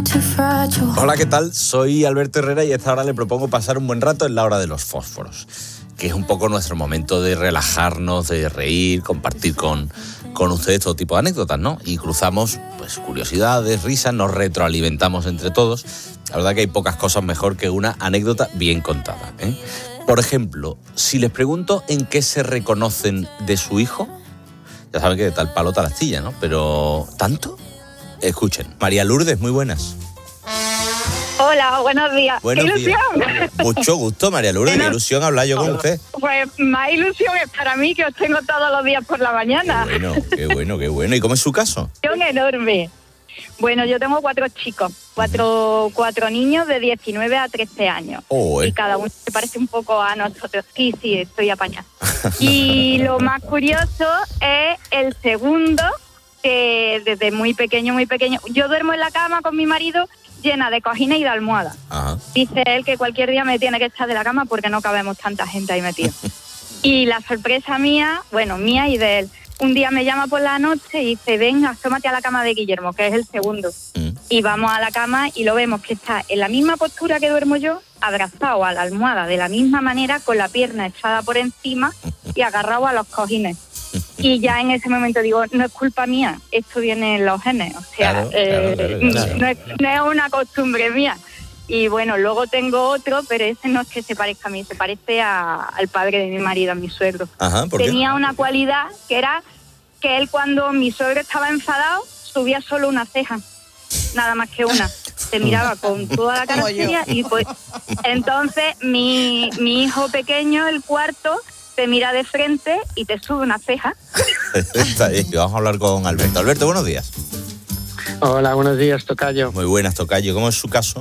Hola, ¿qué tal? Soy Alberto Herrera y a esta hora le propongo pasar un buen rato en la hora de los fósforos, que es un poco nuestro momento de relajarnos, de reír, compartir con ustedes todo tipo de anécdotas, ¿no? Y cruzamos, pues, curiosidades, risas, nos retroalimentamos entre todos. La verdad que hay pocas cosas mejor que una anécdota bien contada, ¿eh? Por ejemplo, si les pregunto en qué se reconocen de su hijo, ya saben que de tal palo tal astilla, ¿no? Pero, ¿tanto? Escuchen. María Lourdes, muy buenas. Hola, buenos días. Buenos ¡Qué ilusión! días. Mucho gusto, María Lourdes. Qué ilusión hablar yo con usted. Pues más ilusión es para mí, que os tengo todos los días por la mañana. Qué bueno. ¿Y cómo es su caso? Ilusión enorme. Bueno, yo tengo 4 chicos, cuatro niños de 19 a 13 años. Y cada uno se parece un poco a nosotros. Sí, estoy apañada. Y lo más curioso es el segundo, que desde muy pequeño, yo duermo en la cama con mi marido llena de cojines y de almohadas. Ajá. Dice él que cualquier día me tiene que echar de la cama porque no cabemos tanta gente ahí metida. Y la sorpresa mía y de él, un día me llama por la noche y dice: ven, asómate a la cama de Guillermo, que es el segundo. Y vamos a la cama y lo vemos que está en la misma postura que duermo yo, abrazado a la almohada de la misma manera, con la pierna echada por encima y agarrado a los cojines. Y ya en ese momento digo, no es culpa mía, esto viene en los genes, o sea, claro. No es una costumbre mía. Y bueno, luego tengo otro, pero ese no es que se parezca a mí, se parece al padre de mi marido, a mi suegro. Ajá, ¿por qué? Tenía una cualidad que era que él, cuando mi suegro estaba enfadado, subía solo una ceja, nada más que una. Se miraba con toda la cara seria y pues entonces mi hijo pequeño, el cuarto, te mira de frente y te sube una ceja. Está bien, vamos a hablar con Alberto. Alberto, buenos días. Hola, buenos días, tocayo. Muy buenas, tocayo. ¿Cómo es su caso?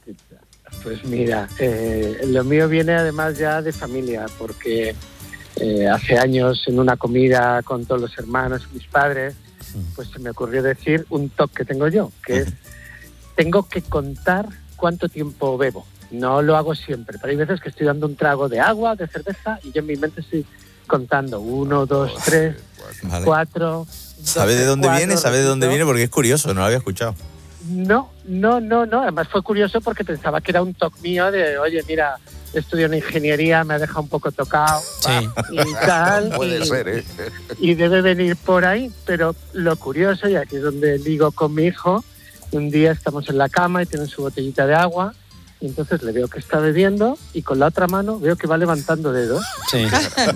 Pues mira, lo mío viene además ya de familia, porque hace años en una comida con todos los hermanos, mis padres, pues se me ocurrió decir un toque que tengo yo, que es: tengo que contar cuánto tiempo bebo. No lo hago siempre, pero hay veces que estoy dando un trago de agua, de cerveza, y yo en mi mente estoy contando 1, 2, 3, 4... ¿Sabe de dónde viene? ¿Sabe de dónde viene? Porque es curioso, no lo había escuchado. No. Además fue curioso porque pensaba que era un toque mío de: oye, mira, estudio en ingeniería, me ha dejado un poco tocado, y tal. Puede ser, ¿eh? Y debe venir por ahí, pero lo curioso, y aquí es donde digo con mi hijo, un día estamos en la cama y tiene su botellita de agua, y entonces le veo que está bebiendo y con la otra mano veo que va levantando dedos. Sí.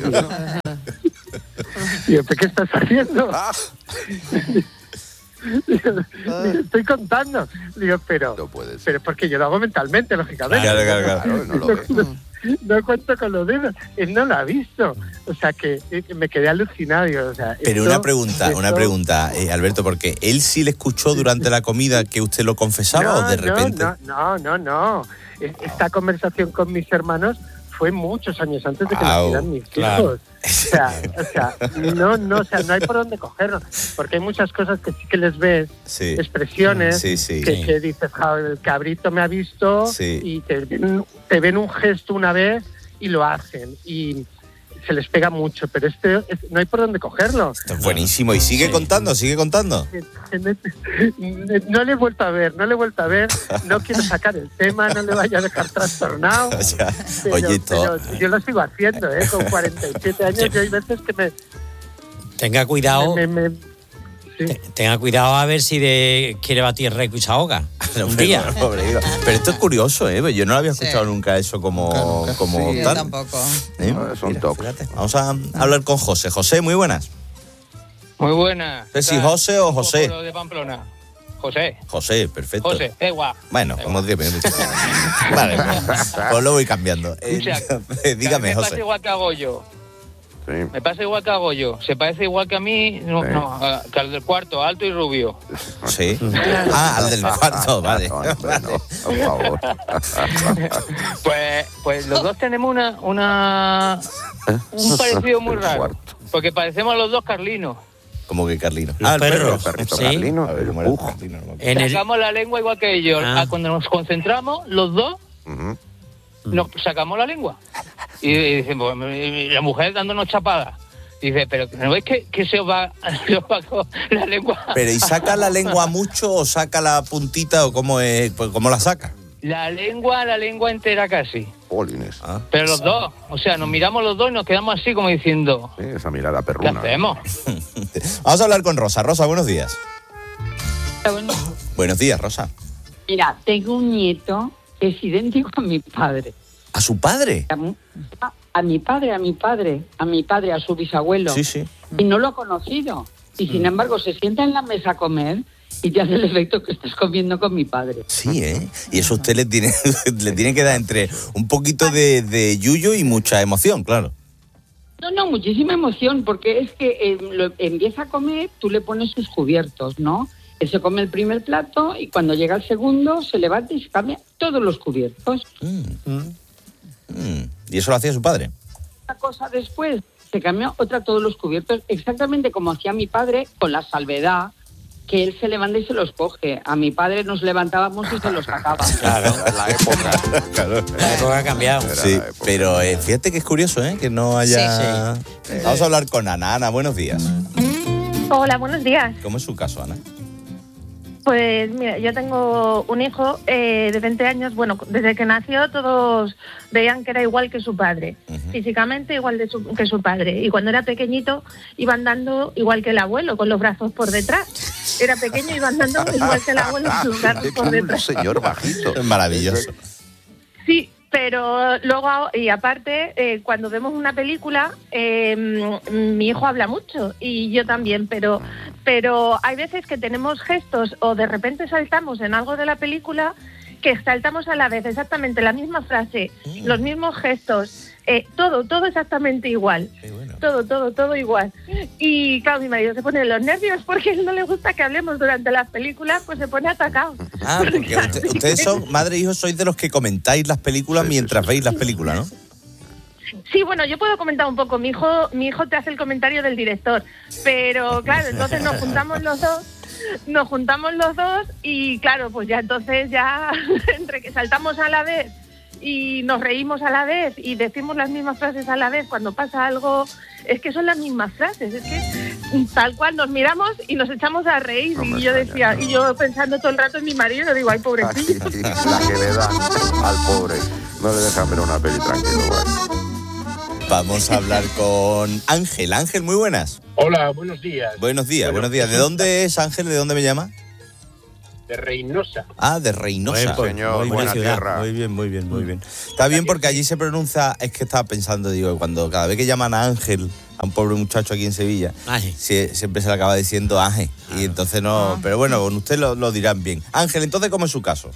Y yo: ¿qué estás haciendo? Digo, estoy contando. Digo, pero no puede ser. Pero porque yo lo hago mentalmente, lógicamente. Claro, no lo ves. No cuento con los dedos. Él no lo ha visto. O sea, que me quedé alucinado. Digo, o sea, pero una pregunta, Alberto, porque él sí le escuchó durante la comida que usted lo confesaba, o de repente. No. Esta conversación con mis hermanos fue muchos años antes de que nacieran mis hijos. O sea, no hay por dónde cogerlo, porque hay muchas cosas que sí que les ves, expresiones, que dices: el cabrito me ha visto, y te ven un gesto una vez y lo hacen, y se les pega mucho, pero no hay por dónde cogerlo. Esto es buenísimo, y sigue contando. No le he vuelto a ver, no quiero sacar el tema, no le vaya a dejar trastornado. Pero yo lo sigo haciendo, con 47 años, y hay veces que me... Tenga cuidado. Tenga cuidado a ver si quiere batir récord y se ahoga un día. Pero esto es curioso, yo no lo había escuchado nunca eso como tal. Yo tampoco. Son toques. Vamos a hablar con José. José, muy buenas. Muy buenas. ¿Es si José o José? De Pamplona. José. José, perfecto. José, igual. Bueno, como 10 minutos. Vale, pues lo voy cambiando. Dígame, José. Me pasa igual que hago yo. Sí. Me pasa igual que hago yo. Se parece igual que a mí, que al del cuarto, alto y rubio. Sí. Al del cuarto, vale. No, por favor. Pues los dos tenemos un parecido muy raro. Porque parecemos los dos carlinos. ¿Cómo que carlino? El perro. Perrito Sí. carlino. Sacamos la lengua igual que ellos. Cuando nos concentramos, los dos, nos sacamos la lengua. Y decimos, la mujer dándonos chapadas. Dice, pero ¿no ves que se os va la lengua? Pero ¿y saca la lengua mucho o saca la puntita o cómo es, pues, cómo la saca? La lengua entera casi. Polines. Pero los dos, o sea, nos miramos los dos y nos quedamos así como diciendo... Sí, esa mirada ¿Qué perruna. hacemos? Vamos a hablar con Rosa. Rosa, buenos días. Buenos días, Rosa. Mira, tengo un nieto que es idéntico a mi padre. ¿A su padre? A mi padre, a su bisabuelo. Sí, sí. Y no lo ha conocido. Y sin embargo se sienta en la mesa a comer y te hace el efecto que estás comiendo con mi padre. Sí, ¿eh? Y eso a usted le tiene que dar entre un poquito de yuyo y mucha emoción, claro. No, muchísima emoción, porque es que lo empieza a comer, tú le pones sus cubiertos, ¿no? Él se come el primer plato y cuando llega el segundo se levanta y se cambia todos los cubiertos. ¿Y eso lo hacía su padre? Una cosa después, se cambió otra todos los cubiertos, exactamente como hacía mi padre, con la salvedad que él se levanta y se los coge. A mi padre nos levantábamos y se los sacaba. Claro, La época. Claro. la época ha cambiado. Sí, pero fíjate que es curioso, ¿eh? Que no haya... Sí. Vamos a hablar con Ana. Ana, buenos días. Hola, buenos días. ¿Cómo es su caso, Ana? Pues mira, yo tengo un hijo de 20 años. Bueno, desde que nació todos veían que era igual que su padre. Físicamente igual que su padre. Y cuando era pequeñito iba andando igual que el abuelo, con los brazos por detrás. Era pequeño y iba andando igual que el abuelo, con los brazos por detrás. Un señor bajito. Es maravilloso. Sí, pero luego, y aparte, cuando vemos una película, mi hijo habla mucho y yo también, pero hay veces que tenemos gestos o de repente saltamos en algo de la película que saltamos a la vez exactamente la misma frase, los mismos gestos, todo exactamente igual. Bueno. Todo igual. Y claro, mi marido se pone los nervios porque a él no le gusta que hablemos durante las películas, pues se pone atacado. Ah, porque ustedes son, madre e hijo, sois de los que comentáis las películas mientras veis las películas, ¿no? Sí, bueno, yo puedo comentar un poco. Mi hijo te hace el comentario del director, pero claro, entonces nos juntamos los dos y claro, pues ya entonces entre que saltamos a la vez y nos reímos a la vez y decimos las mismas frases a la vez cuando pasa algo, es que son las mismas frases, es que tal cual nos miramos y nos echamos a reír. Y yo decía, y yo pensando todo el rato en mi marido, digo, ay, pobrecillo. La que le dan al pobre. No le dejan ver una peli tranquilo, ¿vale? Vamos a hablar con Ángel. Ángel, muy buenas. Hola, buenos días. Buenos días. ¿De dónde es Ángel? ¿De dónde me llama? De Reynosa. Ah, de Reynosa. Buen señor, muy buena ciudad. tierra. Muy bien. Está bien porque allí se pronuncia, es que estaba pensando, digo, cuando cada vez que llaman a Ángel, a un pobre muchacho aquí en Sevilla, siempre se le acaba diciendo Ángel. Y entonces no, pero bueno, con usted lo dirán bien. Ángel, entonces, ¿cómo es su caso?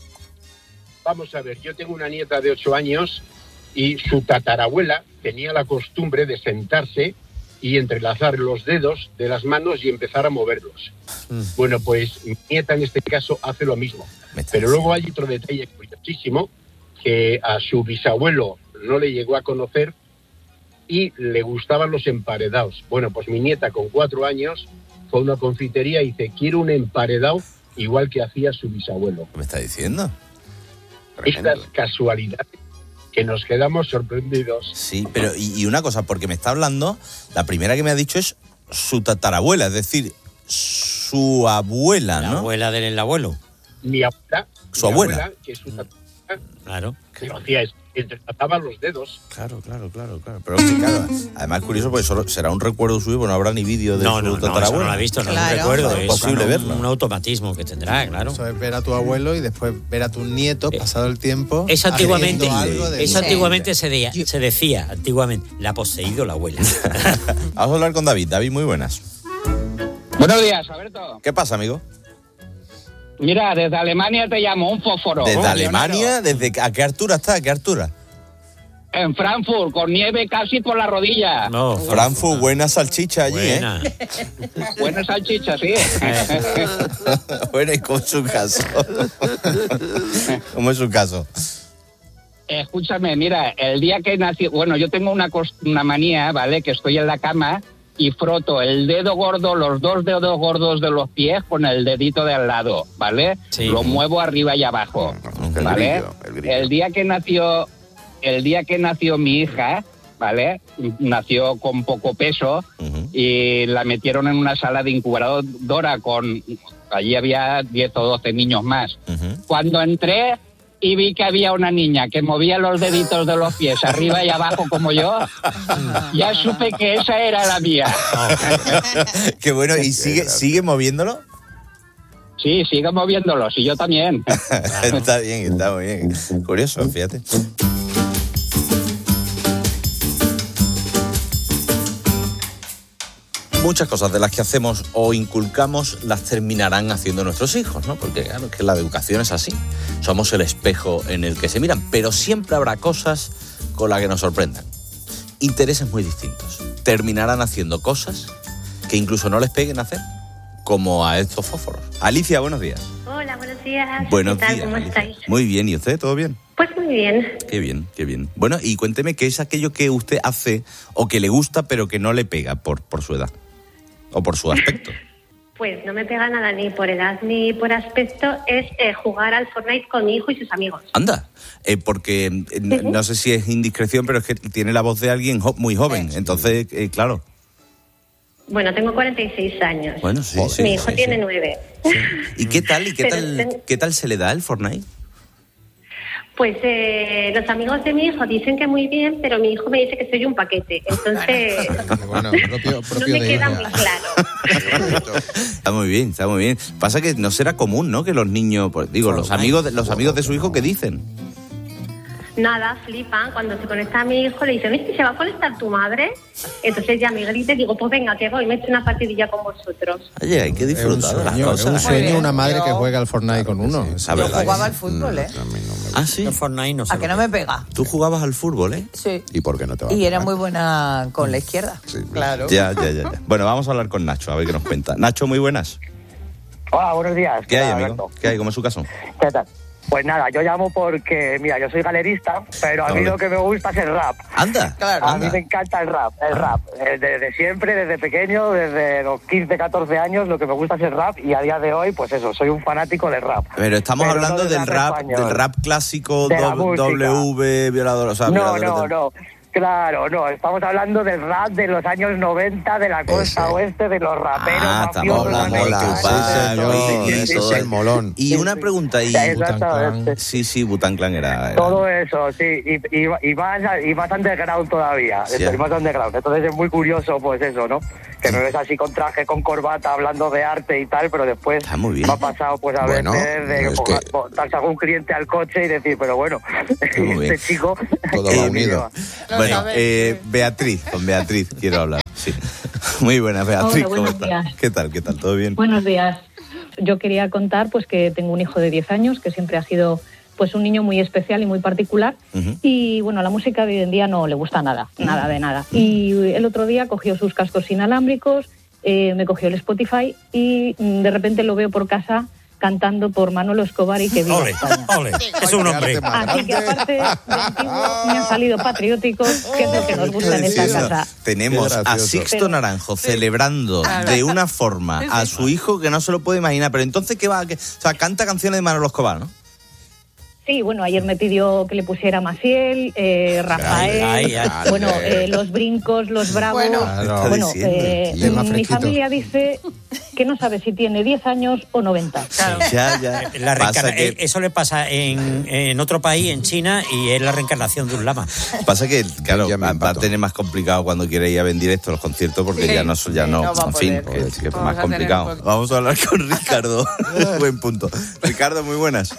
Vamos a ver, yo tengo una nieta de 8 años y su tatarabuela tenía la costumbre de sentarse y entrelazar los dedos de las manos y empezar a moverlos. Bueno, pues mi nieta en este caso hace lo mismo. Pero luego hay otro detalle curiosísimo, que a su bisabuelo no le llegó a conocer y le gustaban los emparedados. Bueno, pues mi nieta con 4 años fue a una confitería y dice, quiero un emparedado igual que hacía su bisabuelo. ¿Qué me está diciendo? Estas casualidades que nos quedamos sorprendidos. Sí, pero y una cosa, porque me está hablando, la primera que me ha dicho es su tatarabuela, es decir, su abuela, ¿no? La abuela del abuelo. Mi abuela. Su abuela. Que es su tatarabuela. Claro. Que lo hacía es, entrelazaba los dedos. Claro. Pero sí, claro, además es curioso porque solo será un recuerdo suyo, porque no habrá ni vídeo de su tatarabuela. No lo ha visto, no Claro. es un recuerdo. Es posible verlo. Un automatismo que tendrá, claro. Eso es ver a tu abuelo y después ver a tus nietos, pasado el tiempo. Eso antiguamente, haciendo algo de antiguamente se decía, la ha poseído la abuela. Vamos a hablar con David. David, muy buenas. Buenos días, Alberto. ¿Qué pasa, amigo? Mira, desde Alemania te llamo, un fósforo. ¿Desde Alemania? ¿A qué altura está? ¿A qué altura? En Frankfurt, con nieve casi por la rodilla. No, Frankfurt, buena salchicha allí, buena. Buena salchicha, sí. Bueno, ¿y cómo es su caso? ¿Cómo es su caso? Escúchame, mira, el día que nació... Bueno, yo tengo una manía, ¿vale? Que estoy en la cama y froto el dedo gordo, los 2 dedos gordos de los pies con el dedito de al lado, ¿vale? Sí. Lo muevo arriba y abajo, ¿vale? El grillo. El día que nació mi hija, ¿vale? Nació con poco peso y la metieron en una sala de incubadora allí había 10 o 12 niños más. Cuando entré y vi que había una niña que movía los deditos de los pies arriba y abajo como yo, ya supe que esa era la mía. Qué bueno, ¿y sigue moviéndolo? Sí, sigue moviéndolos y yo también. Está bien, está muy bien. Curioso, fíjate. Muchas cosas de las que hacemos o inculcamos las terminarán haciendo nuestros hijos, ¿no? Porque claro, es que la educación es así. Somos el espejo en el que se miran, pero siempre habrá cosas con las que nos sorprendan. Intereses muy distintos. Terminarán haciendo cosas que incluso no les peguen hacer, como a estos fósforos. Alicia, buenos días. Hola, buenos días. Buenos ¿Qué tal? días, ¿Cómo Alicia. estáis? Muy bien, ¿y usted? ¿Todo bien? Pues muy bien. Qué bien, qué bien. Bueno, y cuénteme qué es aquello que usted hace o que le gusta pero que no le pega por su edad o por su aspecto. Pues no me pega nada ni por edad ni por aspecto, es jugar al Fortnite con mi hijo y sus amigos. Anda, porque no sé si es indiscreción, pero es que tiene la voz de alguien muy joven, entonces, claro. Bueno, tengo 46 años. Bueno, sí, sí. Mi hijo sí, tiene sí. 9. Sí. ¿Y qué tal? Pero ¿Qué tal se le da el Fortnite? Pues los amigos de mi hijo dicen que muy bien, pero mi hijo me dice que soy un paquete. Entonces, bueno, propio no me de queda ella. muy claro. Está muy bien, está muy bien. Pasa que no será común, ¿no? Que los niños, pues, digo, los amigos de su hijo, ¿qué dicen? Nada, flipan. Cuando se conecta a mi hijo le dicen, ¿se va a conectar tu madre? Entonces ya me grita y digo, pues venga, que voy, me echo una partidilla con vosotros. Oye, hay que disfrutar de las cosas. Es un sueño una madre que juega al Fortnite con uno. Yo jugaba al fútbol, ¿eh? Ah, sí. El Fortnite no sé. ¿A que no me pega? Tú jugabas al fútbol, ¿eh? Sí. ¿Y por qué no te va a Y era pegar? muy buena con la izquierda. Sí. Claro. Ya. Bueno, vamos a hablar con Nacho, a ver qué nos cuenta. Nacho, muy buenas. Hola, buenos días. ¿Qué hay, amigo? Alberto? ¿Qué hay? ¿Cómo es su caso? ¿Qué tal? Pues nada, yo llamo porque, mira, yo soy galerista, pero a mí lo que me gusta es el rap. Anda. Claro. A mí me encanta el rap. Desde siempre, desde pequeño, desde los 15, 14 años, lo que me gusta es el rap y a día de hoy, pues eso, soy un fanático del rap. Pero estamos hablando no del rap clásico, de la música. W, violador, o sea, No. Claro, no, estamos hablando del rap de los años 90, de la costa oeste, de los raperos estamos mafiosos. hablando ese es el molón. Y una pregunta, Exactamente. Sí, Wu-Tang Clan era... Todo eso, sí, y más underground todavía, Sí. estoy más underground. Entonces es muy curioso, pues eso, ¿no? Que me ves así con traje, con corbata, hablando de arte y tal, pero después me ha pasado pues a Bueno, veces de montarse a algún cliente al coche y decir, pero bueno, este chico... Todo va unido. Bueno, Beatriz, con Beatriz quiero hablar. Sí. Muy buenas, Beatriz, Hola, ¿cómo buenos estás? días. ¿Qué tal? ¿Todo bien? Buenos días. Yo quería contar pues que tengo un hijo de 10 años que siempre ha sido pues un niño muy especial y muy particular. Y bueno, la música de hoy en día no le gusta nada de nada. Y el otro día cogió sus cascos inalámbricos, me cogió el Spotify y de repente lo veo por casa cantando por Manolo Escobar y que viva España. Ole, es un hombre. Así que aparte de antiguo me han salido patrióticos, que es lo que nos gusta en esta casa. Tenemos a Sixto Naranjo celebrando de una forma a su hijo que no se lo puede imaginar. Pero entonces, ¿qué va? O sea, canta canciones de Manolo Escobar, ¿no? Sí, bueno, ayer me pidió que le pusiera Maciel, Rafael, los brincos, los bravos. Bueno, mi familia dice que no sabe si tiene 10 años o 90. Ya. Eso le pasa en otro país, en China, y es la reencarnación de un lama. Pasa que, claro, va a tener más complicado cuando quiere ir a ver en directo los conciertos porque ya no, en fin, que es más complicado. Vamos a hablar con Ricardo. Buen punto. Ricardo, muy buenas.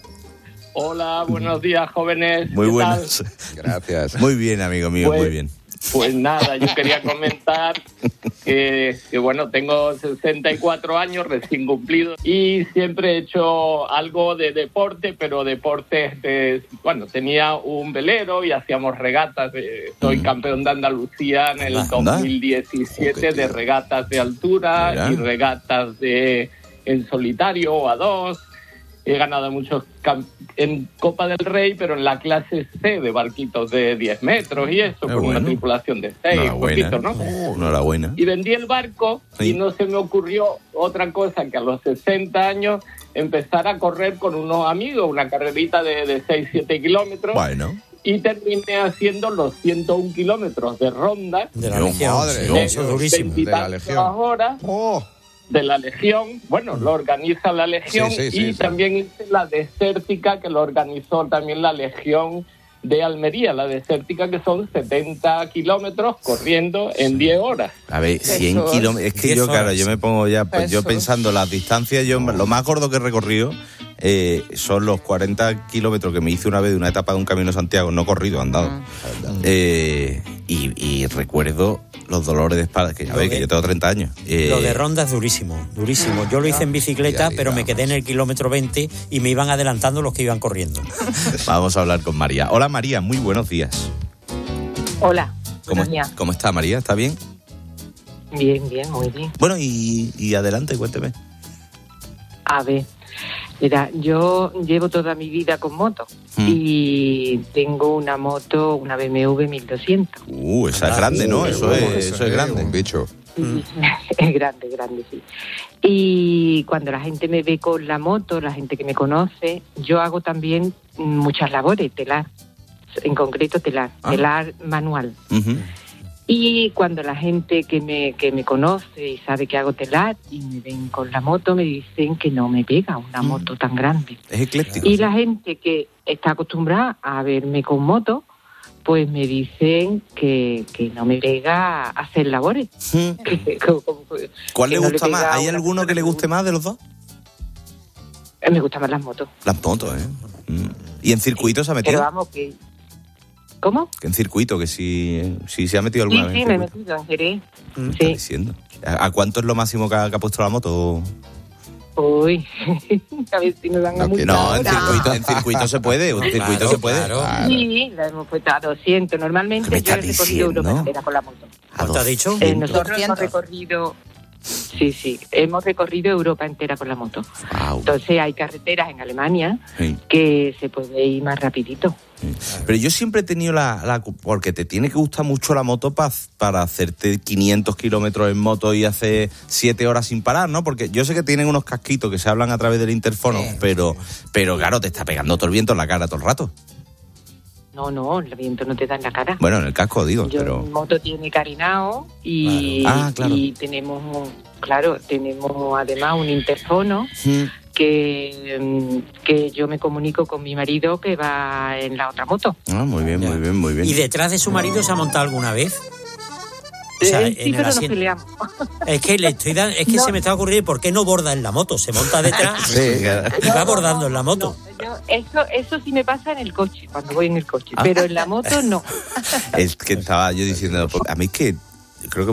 Hola, buenos días, jóvenes. Muy ¿Qué buenas. tal? Gracias. Muy bien, amigo mío, muy bien. Pues nada, yo quería comentar que bueno, tengo 64 años recién cumplidos y siempre he hecho algo de deporte, pero deportes tenía un velero y hacíamos regatas. Soy campeón de Andalucía en el 2017 de regatas de altura y regatas en solitario o a dos. He ganado muchos en Copa del Rey, pero en la clase C de barquitos de 10 metros y eso, con una tripulación de 6, poquito, ¿no? Enhorabuena. Y vendí el barco y no se me ocurrió otra cosa que a los 60 años empezar a correr con unos amigos, una carrerita de 6-7 kilómetros. Bueno. y terminé haciendo los 101 kilómetros de ronda. De la Legión, eso es durísimo. De la Legión. Horas, de la Legión, bueno, lo organiza la Legión, y también hice la desértica, que lo organizó también la Legión de Almería, la desértica, que son 70 kilómetros corriendo en 10 horas. A ver, 100 kilómetros. Es que yo, claro, yo me pongo ya, pues yo pensando las distancias, yo lo más gordo que he recorrido son los 40 kilómetros que me hice una vez de una etapa de un Camino de Santiago, no corrido, andado. Y recuerdo los dolores de espalda, que ya veis que yo tengo 30 años. Lo de ronda es durísimo, durísimo. Yo lo hice en bicicleta, pero me quedé en el kilómetro 20 y me iban adelantando los que iban corriendo. Vamos a hablar con María. Hola María, muy buenos días. Hola. ¿Cómo está María? ¿Está bien? Bien, muy bien. Bueno, y adelante, cuénteme. A ver, mira, yo llevo toda mi vida con moto y tengo una moto, una BMW 1200. Esa es grande, ¿no? Eso es grande. Un bicho. Es grande, sí. Y cuando la gente me ve con la moto, la gente que me conoce, yo hago también muchas labores, telar, en concreto telar manual. Y cuando la gente que me conoce y sabe que hago telar y me ven con la moto, me dicen que no me pega una moto tan grande. Es ecléctico. Y la gente que está acostumbrada a verme con moto, pues me dicen que no me pega hacer labores. ¿Cuál le gusta más? ¿Hay alguno que le guste más de los dos? Me gustan más las motos. Las motos, ¿Y en circuito se ha metido? Pero vamos, que... ¿Cómo? Que en circuito, que si se ha metido alguna vez. Sí, me he metido en Jerez. Está diciendo. ¿A cuánto es lo máximo que ha puesto la moto? Uy, a ver si nos dan mucho. No, en circuito se puede. En circuito se puede. Claro. Sí, la hemos puesto a 200. Normalmente yo he recorrido Europa entera con la moto. ¿Cuánto ha dicho? Nosotros hemos recorrido... Sí, hemos recorrido Europa entera con la moto. Wow. Entonces hay carreteras en Alemania que se puede ir más rapidito. Pero yo siempre he tenido porque te tiene que gustar mucho la moto para hacerte 500 kilómetros en moto y hacer 7 horas sin parar, ¿no? Porque yo sé que tienen unos casquitos que se hablan a través del interfono, pero claro, te está pegando todo el viento en la cara todo el rato. No, el viento no te da en la cara. Bueno, en el casco digo, pero... Mi moto tiene carenado y, claro. Y tenemos además un interfono que yo me comunico con mi marido que va en la otra moto. Muy bien. ¿Y detrás de su marido se ha montado alguna vez? O sea, sí, pero nos peleamos. Es que se me está ocurriendo, ¿por qué no borda en la moto? Se monta detrás y va bordando en la moto. Eso sí me pasa en el coche, cuando voy en el coche, pero en la moto no. Es que estaba yo diciendo, a mí es que